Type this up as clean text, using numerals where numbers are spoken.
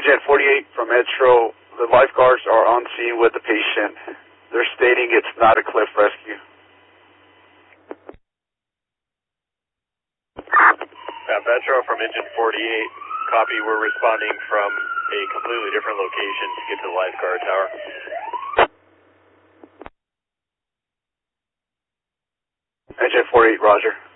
Engine 48 from Edstro. The lifeguards are on scene with the patient. They're stating it's not a cliff rescue. Petro from Engine 48, copy, we're responding from a completely different location to get to the lifeguard tower. Engine 48, roger.